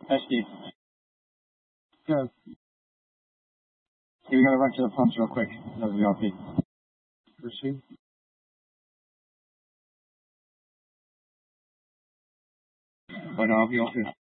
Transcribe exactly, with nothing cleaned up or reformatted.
Hi, Steve. Good. Hey, we gotta run to the pumps real quick. That was the R P. Proceed. Bueno, I'll be open.